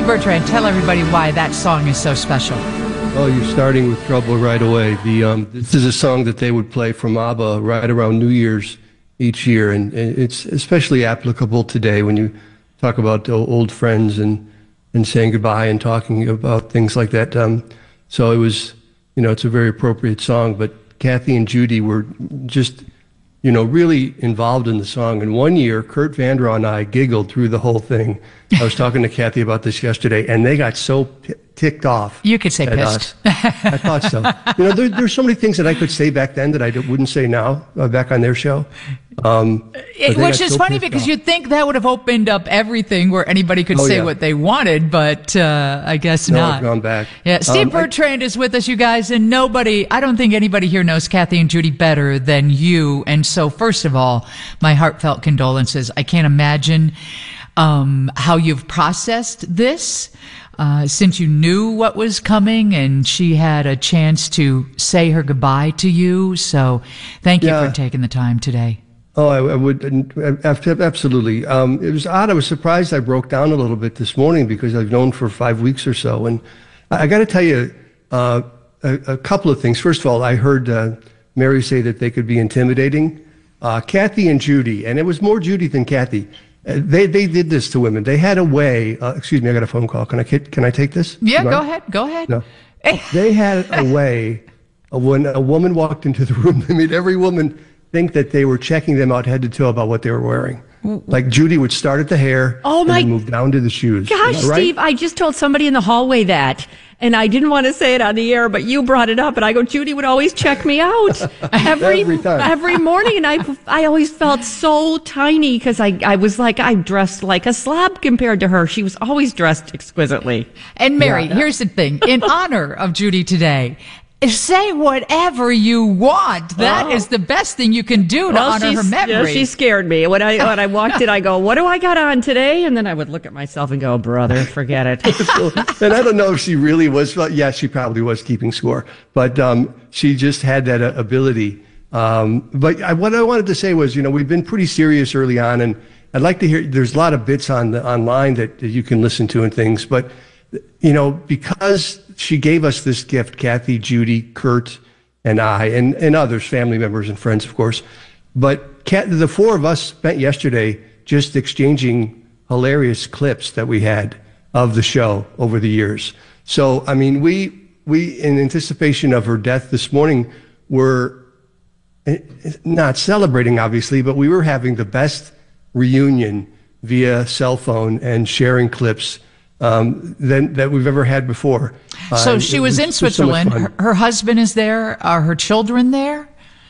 Steve Bertrand, tell everybody why that song is so special. Oh, you're starting with trouble right away. This is a song that they would play from ABBA right around New Year's each year, and it's especially applicable today when you talk about old friends and saying goodbye and talking about things like that. So it was, it's a very appropriate song, but Kathy and Judy were just, really involved in the song. And one year, Kurt Vandross and I giggled through the whole thing. I was talking to Kathy about this yesterday, and they got so ticked off. You could say pissed. I thought so. There's so many things that I could say back then that I wouldn't say now, back on their show. Which is funny because you'd think that would have opened up everything where anybody could say what they wanted, but I guess not. I've gone back. Yeah, Steve Bertrand is with us, you guys, and I don't think anybody here knows Kathy and Judy better than you. And so, first of all, my heartfelt condolences. I can't imagine how you've processed this since you knew what was coming and she had a chance to say her goodbye to you. So thank you for taking the time today. Oh, I would, absolutely. It was odd. I was surprised I broke down a little bit this morning because I've known for 5 weeks or so. And I got to tell you a couple of things. First of all, I heard Mary say that they could be intimidating. Kathy and Judy, and it was more Judy than Kathy, they did this to women. They had a way, excuse me, I got a phone call. Can I take this? Yeah, go ahead. No. They had a way, when a woman walked into the room, they made every woman think that they were checking them out head to toe about what they were wearing. Like Judy would start at the hair and then move down to the shoes. Gosh, right? Steve, I just told somebody in the hallway that, and I didn't want to say it on the air, but you brought it up, and I go, Judy would always check me out every time. Every morning, and I always felt so tiny because I was like, I dressed like a slob compared to her. She was always dressed exquisitely. And Mary, here's the thing. In honor of Judy today, say whatever you want. That is the best thing you can do to honor her memory. Yeah, she scared me. When I walked in, I go, what do I got on today? And then I would look at myself and go, brother, forget it. And I don't know if she really was. Yeah, she probably was keeping score. But she just had that ability. What I wanted to say was, we've been pretty serious early on. And I'd like to hear, there's a lot of bits online that you can listen to and things. But, because she gave us this gift, Kathy, Judy, Kurt, and I, and others, family members and friends, of course. But the four of us spent yesterday just exchanging hilarious clips that we had of the show over the years. So, I mean, we in anticipation of her death this morning, were not celebrating, obviously, but we were having the best reunion via cell phone and sharing clips that we've ever had before. So she was in Switzerland. So her husband is there. Are her children there?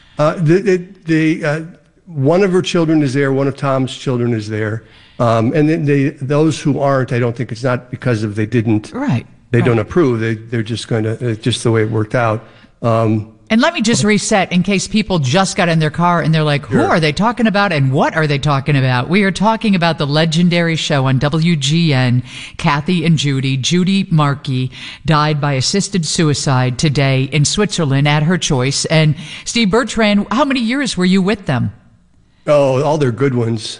One of her children is there. One of Tom's children is there. And then those who aren't, I don't think it's not because of they didn't. Right. They don't approve. They're just going to, just the way it worked out. And let me just reset in case people just got in their car and they're like, who are they talking about and what are they talking about? We are talking about the legendary show on WGN, Kathy and Judy. Judy Markey died by assisted suicide today in Switzerland at her choice. And Steve Bertrand, how many years were you with them? Oh, all their good ones.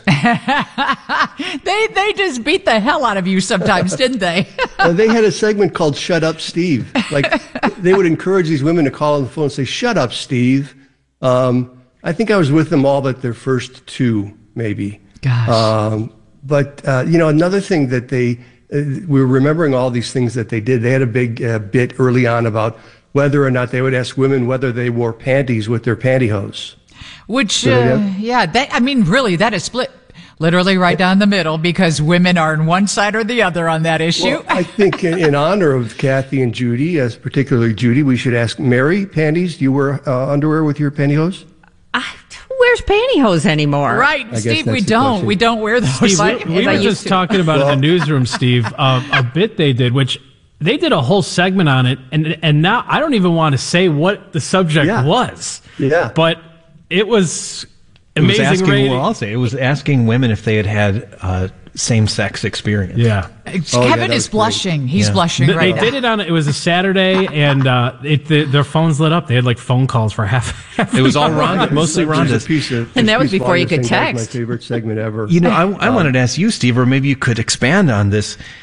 They just beat the hell out of you sometimes, didn't they? They had a segment called Shut Up, Steve. Like, they would encourage these women to call on the phone and say, shut up, Steve. I think I was with them all but their first two, maybe. Gosh. But another thing that we were remembering all these things that they did. They had a big bit early on about whether or not they would ask women whether they wore panties with their pantyhose. Which, really, that is split literally right down the middle because women are on one side or the other on that issue. Well, I think in honor of Kathy and Judy, particularly Judy, we should ask Mary, panties, do you wear underwear with your pantyhose? Who wears pantyhose anymore? Right, Steve, we don't. We don't wear those. Steve, we were just talking about in the newsroom, Steve, a bit they did, which they did a whole segment on it, and now I don't even want to say what the subject was. Yeah. But it was amazing. I'll say it was asking women if they had same-sex experience. Yeah. Kevin is blushing. Great. He's blushing right now. They did it it was a Saturday, and their phones lit up. They had like phone calls for half it was all Rhonda, mostly Rhonda. And that was before you could text. That was my favorite segment ever. I wanted to ask you, Steve, or maybe you could expand on this.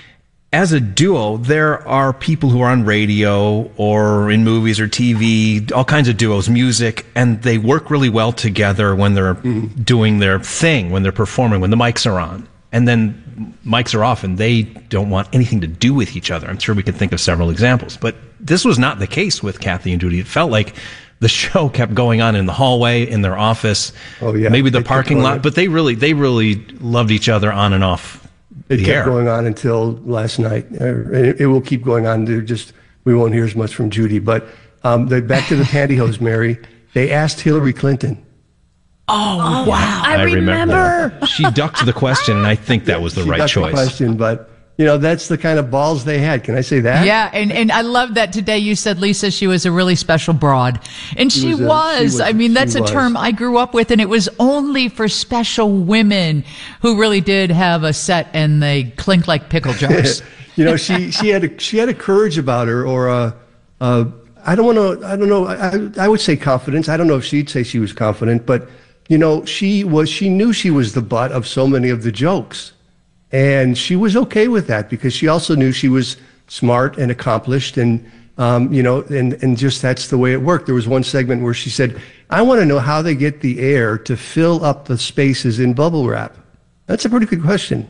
as a duo, there are people who are on radio or in movies or TV, all kinds of duos, music, and they work really well together when they're doing their thing, when they're performing, when the mics are on. And then mics are off and they don't want anything to do with each other. I'm sure we could think of several examples. But this was not the case with Kathy and Judy. It felt like the show kept going on in the hallway, in their office, maybe the parking lot. But they really loved each other on and off. It kept going on until last night. It will keep going on. We won't hear as much from Judy. But back to the pantyhose, Mary. They asked Hillary Clinton. Oh wow! I remember. She ducked the question, and I think that was the right choice. The question, but that's the kind of balls they had. Can I say that? Yeah, and I love that today you said, Lisa, she was a really special broad. And she was. I mean, that's a term I grew up with, and it was only for special women who really did have a set and they clink like pickle jars. She had a courage about her, or I don't know. I would say confidence. I don't know if she'd say she was confident, but she knew she was the butt of so many of the jokes. And she was okay with that because she also knew she was smart and accomplished and just that's the way it worked. There was one segment where she said, I want to know how they get the air to fill up the spaces in bubble wrap. That's a pretty good question.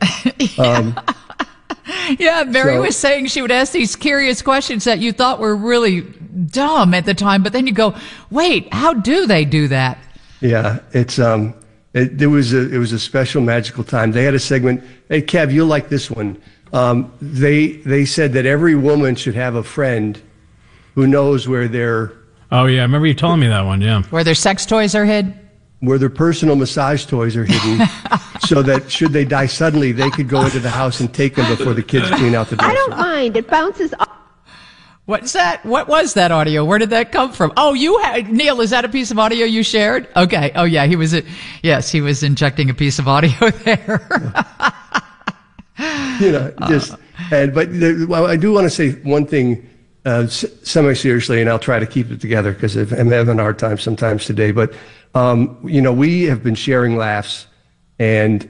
Mary was saying she would ask these curious questions that you thought were really dumb at the time, but then you go, wait, how do they do that? Yeah, it was a special magical time. They had a segment. Hey, Kev, you'll like this one. They said that every woman should have a friend who knows where their I remember you telling me that one. Yeah, where their sex toys are hid, where their personal massage toys are hidden, so that should they die suddenly, they could go into the house and take them before the kids clean out the dresser. I don't mind. It bounces off. What's that? What was that audio? Where did that come from? Oh, Neil, is that a piece of audio you shared? Okay. Oh, yeah. He was injecting a piece of audio there. But I do want to say one thing semi-seriously, and I'll try to keep it together because I'm having a hard time sometimes today. But, we have been sharing laughs and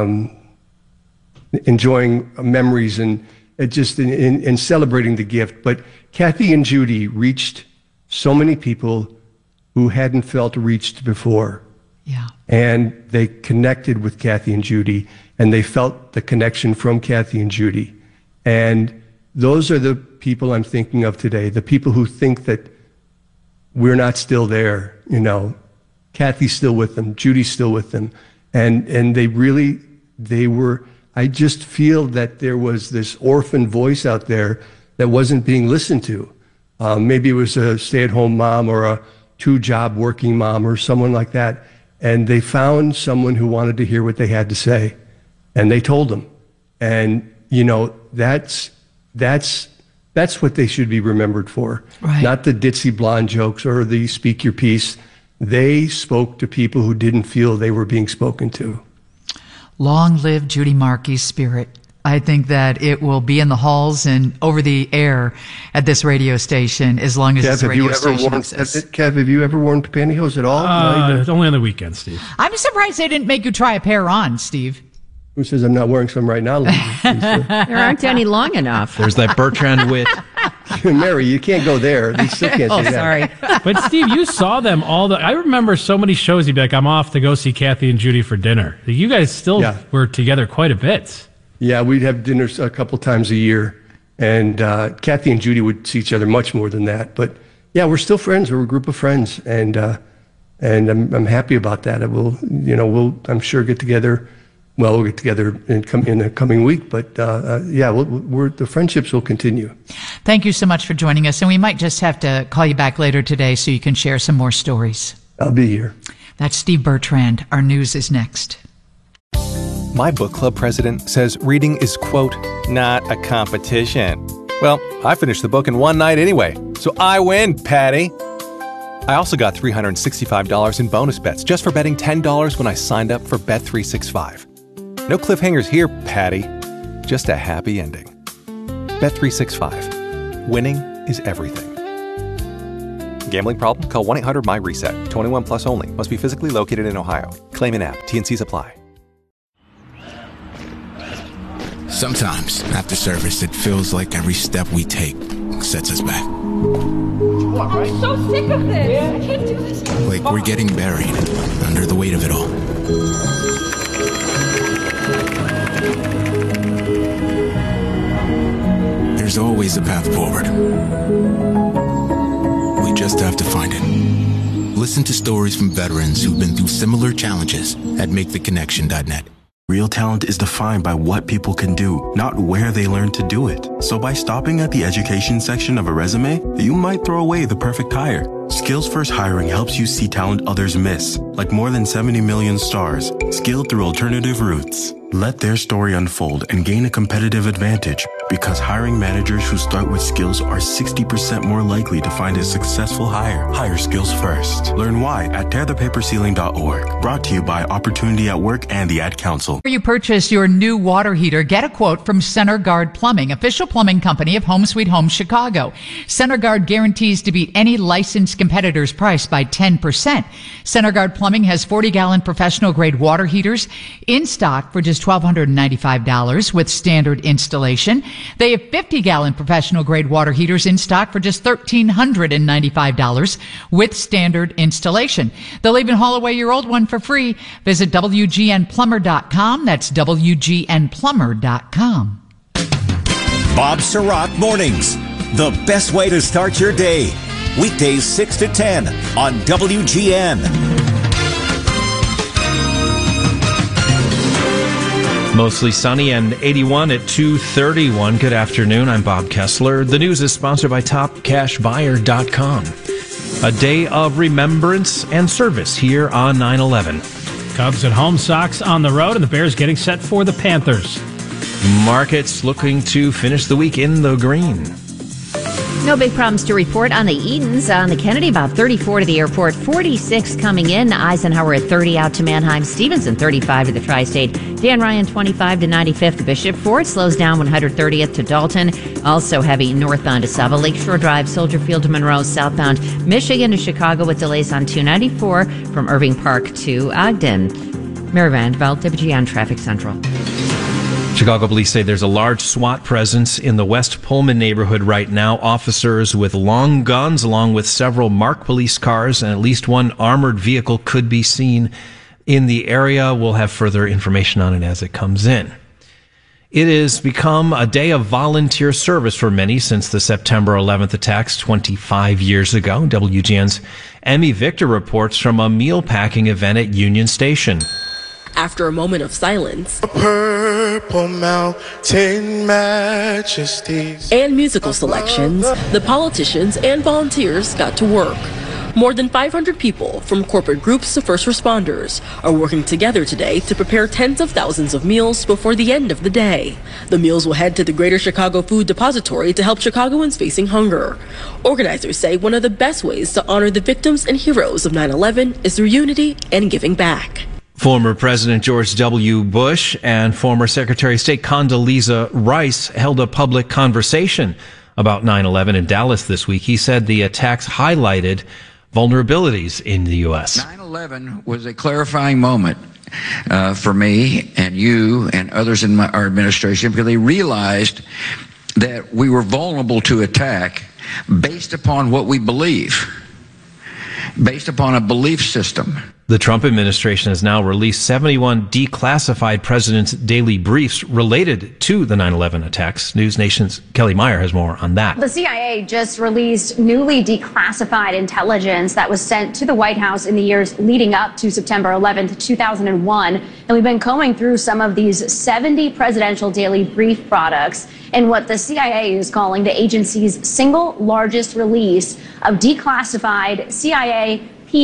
enjoying memories and just in celebrating the gift. But Kathy and Judy reached so many people who hadn't felt reached before. Yeah. And they connected with Kathy and Judy, and they felt the connection from Kathy and Judy. And those are the people I'm thinking of today, the people who think that we're not still there, Kathy's still with them, Judy's still with them. And they were, I just feel that there was this orphan voice out there that wasn't being listened to. Maybe it was a stay-at-home mom or a two-job working mom or someone like that. And they found someone who wanted to hear what they had to say. And they told them. And, that's what they should be remembered for. Right. Not the ditzy blonde jokes or the speak your piece. They spoke to people who didn't feel they were being spoken to. Long live Judy Markey's spirit. I think that it will be in the halls and over the air at this radio station as long as this radio station exists. Kev, have you ever worn pantyhose at all? Only on the weekend, Steve. I'm surprised they didn't make you try a pair on, Steve. Who says I'm not wearing some right now? There aren't any long enough. There's that Bertrand wit. Mary, you can't go there. They still can't say that. Sorry. But Steve, you saw them I remember so many shows you'd be like, I'm off to go see Kathy and Judy for dinner. You guys still were together quite a bit. Yeah, we'd have dinners a couple times a year. And Kathy and Judy would see each other much more than that. But yeah, we're still friends. We're a group of friends. And I'm happy about that. We'll I'm sure get together. Well, we'll get together in the coming week, but the friendships will continue. Thank you so much for joining us, and we might just have to call you back later today so you can share some more stories. I'll be here. That's Steve Bertrand. Our news is next. My book club president says reading is, quote, not a competition. Well, I finished the book in one night anyway, so I win, Patty. I also got $365 in bonus bets just for betting $10 when I signed up for Bet365. No cliffhangers here, Patty. Just a happy ending. Bet365. Winning is everything. Gambling problem? Call 1-800-MY-RESET. 21 plus only. Must be physically located in Ohio. Claim in app. T&Cs apply. Sometimes, after service, it feels like every step we take sets us back. I'm so sick of this. I can't do this. Like we're getting buried under the weight of it all. There's always a path forward. We just have to find it. Listen to stories from veterans who've been through similar challenges at MakeTheConnection.net. Real talent is defined by what people can do, not where they learn to do it. So by stopping at the education section of a resume, you might throw away the perfect hire. Skills First Hiring helps you see talent others miss, like more than 70 million stars, skilled through alternative routes. Let their story unfold and gain a competitive advantage, because hiring managers who start with skills are 60% more likely to find a successful hire. Hire skills first. Learn why at tearthepaperceiling.org. Brought to you by Opportunity at Work and the Ad Council. Before you purchase your new water heater, get a quote from Center Guard Plumbing, official plumbing company of Home Sweet Home Chicago. Center Guard guarantees to beat any licensed competitor's price by 10%. Center Guard Plumbing has 40-gallon professional-grade water heaters in stock for just $1,295 with standard installation. They have 50-gallon professional-grade water heaters in stock for just $1,395 with standard installation. They'll even haul away your old one for free. Visit WGNplumber.com. That's WGNplumber.com. Bob Surratt Mornings, the best way to start your day. Weekdays 6 to 10 on WGN. Mostly sunny and 81 at 2:31. Good afternoon. I'm Bob Kessler. The news is sponsored by TopCashBuyer.com. A day of remembrance and service here on 9/11. Cubs at home, Sox on the road, and the Bears getting set for the Panthers. Markets looking to finish the week in the green. No big problems to report on the Edens. On the Kennedy, about 34 to the airport, 46 coming in. Eisenhower at 30 out to Manheim. Stevenson 35 to the Tri-State. Dan Ryan 25 to 95th. Bishop Ford slows down 130th to Dalton. Also heavy northbound to Saba. Lakeshore Drive, Soldier Field to Monroe. Southbound Michigan to Chicago with delays on 294 from Irving Park to Ogden. Mary Vandeveld, WGN Traffic Central. Chicago police say there's a large SWAT presence in the West Pullman neighborhood right now. Officers with long guns, along with several marked police cars, and at least one armored vehicle could be seen in the area. We'll have further information on it as it comes in. It has become a day of volunteer service for many since the September 11th attacks 25 years ago. WGN's Emmy Victor reports from a mealpacking event at Union Station. After a moment of silence, Purple Mountain Majesties and musical selections, the politicians and volunteers got to work. More than 500 people, from corporate groups to first responders, are working together today to prepare tens of thousands of meals before the end of the day. The meals will head to the Greater Chicago Food Depository to help Chicagoans facing hunger. Organizers say one of the best ways to honor the victims and heroes of 9/11 is through unity and giving back. Former President George W. Bush and former Secretary of State Condoleezza Rice held a public conversation about 9/11 in Dallas this week. He said the attacks highlighted vulnerabilities in the U.S. 9/11 was a clarifying moment for me and you and others in our administration, because they realized that we were vulnerable to attack based upon what we believe, based upon a belief system. The Trump administration has now released 71 declassified president's daily briefs related to the 9/11 attacks. News Nation's Kelly Meyer has more on that. The CIA just released newly declassified intelligence that was sent to the White House in the years leading up to September 11th, 2001. And we've been combing through some of these 70 presidential daily brief products and what the CIA is calling the agency's single largest release of declassified CIA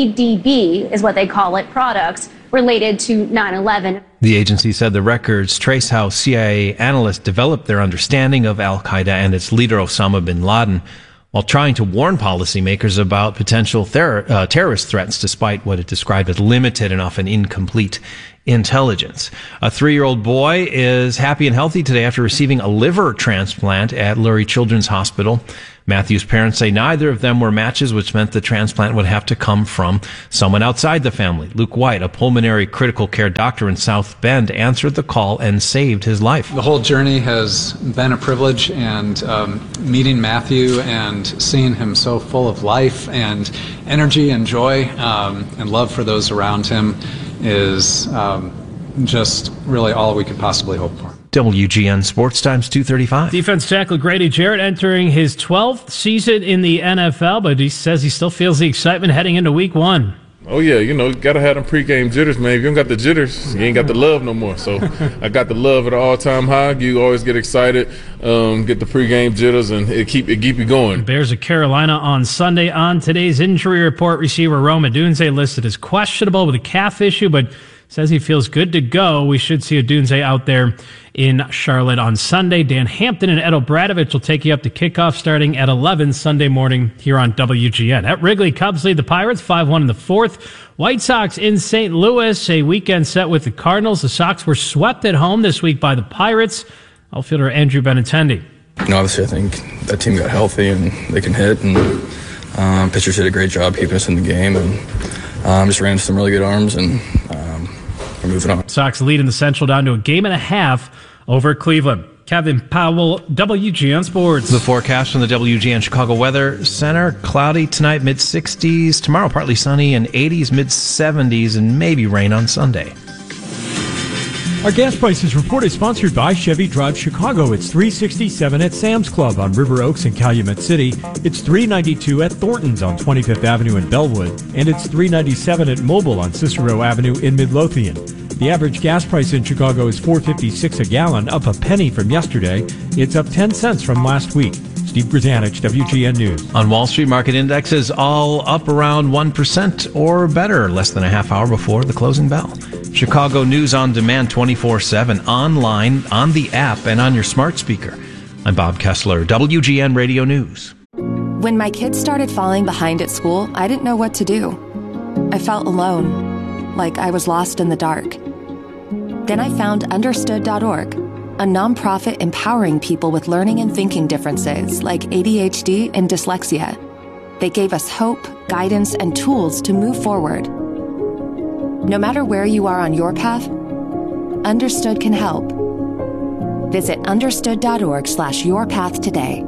PDB is what they call it, products related to 9/11. The agency said the records trace how CIA analysts developed their understanding of al-Qaeda and its leader Osama bin Laden while trying to warn policymakers about potential terrorist threats, despite what it described as limited and often incomplete intelligence. A 3-year-old boy is happy and healthy today after receiving a liver transplant at Lurie Children's Hospital. Matthew's parents say neither of them were matches, which meant the transplant would have to come from someone outside the family. Luke White, a pulmonary critical care doctor in South Bend, answered the call and saved his life. The whole journey has been a privilege, and meeting Matthew and seeing him so full of life and energy and joy and love for those around him is just really all we could possibly hope for. WGN Sports Times 2:35. Defense tackle Grady Jarrett entering his 12th season in the NFL, but he says he still feels the excitement heading into week 1. Oh, yeah, you got to have them pregame jitters, man. If you don't got the jitters, you ain't got the love no more. So I got the love at an all-time high. You always get excited, get the pregame jitters, and it keep you going. Bears of Carolina on Sunday. On today's injury report, receiver Rome Odunze listed as questionable with a calf issue, but says he feels good to go. We should see Odunze out there in Charlotte on Sunday. Dan Hampton and Ed O'Bradovich will take you up to kickoff starting at 11 Sunday morning here on WGN. At Wrigley, Cubs lead the Pirates 5-1 in the fourth. White Sox in St. Louis, a weekend set with the Cardinals. The Sox were swept at home this week by the Pirates. Outfielder Andrew Benintendi. Obviously, I think that team got healthy and they can hit, and pitchers did a great job keeping us in the game, and just ran into some really good arms, and we're moving on. Sox lead in the Central down to a game and a half over Cleveland. Kevin Powell, WGN Sports. The forecast from the WGN Chicago Weather Center. Cloudy tonight, mid-60s. Tomorrow, partly sunny and 80s, mid-70s, and maybe rain on Sunday. Our gas prices report is sponsored by Chevy Drive Chicago. It's $3.67 at Sam's Club on River Oaks in Calumet City. It's $3.92 at Thornton's on 25th Avenue in Bellwood. And it's $3.97 at Mobile on Cicero Avenue in Midlothian. The average gas price in Chicago is $4.56 a gallon, up a penny from yesterday. It's up 10 cents from last week. Steve Grzanich, WGN News. On Wall Street, market indexes all up around 1% or better, less than a half hour before the closing bell. Chicago News on Demand 24/7, online, on the app, and on your smart speaker. I'm Bob Kessler, WGN Radio News. When my kids started falling behind at school, I didn't know what to do. I felt alone, like I was lost in the dark. Then I found Understood.org, a nonprofit empowering people with learning and thinking differences like ADHD and dyslexia. They gave us hope, guidance, and tools to move forward. No matter where you are on your path, Understood can help. Visit understood.org/yourpath today.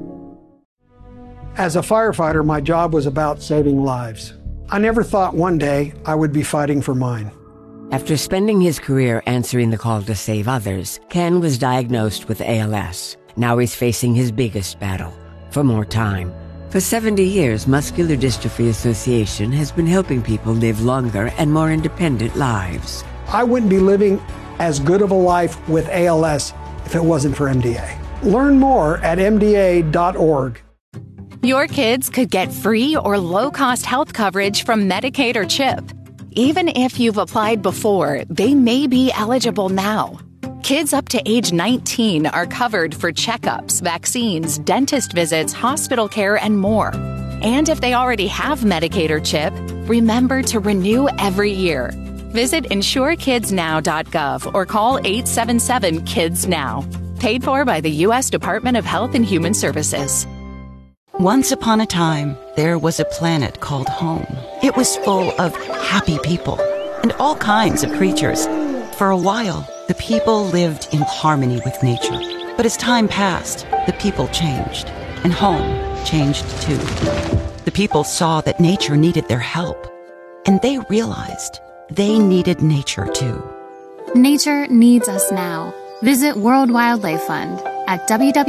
As a firefighter, my job was about saving lives. I never thought one day I would be fighting for mine. After spending his career answering the call to save others, Ken was diagnosed with ALS. Now he's facing his biggest battle, for more time. For 70 years, Muscular Dystrophy Association has been helping people live longer and more independent lives. I wouldn't be living as good of a life with ALS if it wasn't for MDA. Learn more at MDA.org. Your kids could get free or low-cost health coverage from Medicaid or CHIP. Even if you've applied before, they may be eligible now. Kids up to age 19 are covered for checkups, vaccines, dentist visits, hospital care, and more. And if they already have Medicaid or CHIP, remember to renew every year. Visit insurekidsnow.gov or call 877-KIDS-NOW. Paid for by the U.S. Department of Health and Human Services. Once upon a time, there was a planet called home. It was full of happy people and all kinds of creatures. For a while, the people lived in harmony with nature. But as time passed, the people changed, and home changed too. The people saw that nature needed their help, and they realized they needed nature too. Nature needs us now. Visit World Wildlife Fund at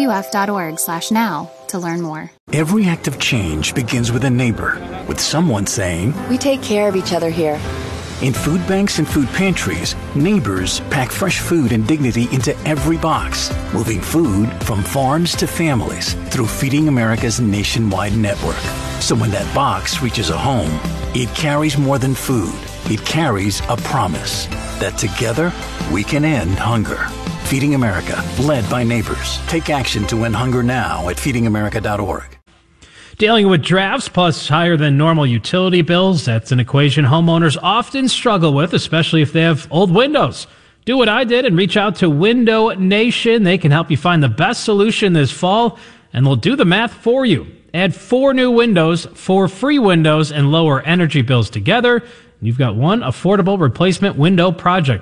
WWF.org/now to learn more. Every act of change begins with a neighbor, with someone saying, "We take care of each other here." In food banks and food pantries, neighbors pack fresh food and dignity into every box, moving food from farms to families through Feeding America's nationwide network. So when that box reaches a home, it carries more than food. It carries a promise that together we can end hunger. Feeding America, led by neighbors. Take action to end hunger now at feedingamerica.org. Dealing with drafts plus higher than normal utility bills, that's an equation homeowners often struggle with, especially if they have old windows. Do what I did and reach out to Window Nation. They can help you find the best solution this fall. and they'll do the math for you. Add 4 new windows, 4 free windows, and lower energy bills together. You've got one affordable replacement window project.